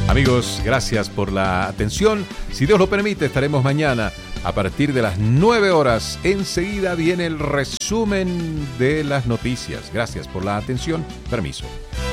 Amigos, gracias por la atención. Si Dios lo permite, estaremos mañana a partir de las 9 horas. Enseguida viene el resumen de las noticias. Gracias por la atención. Permiso.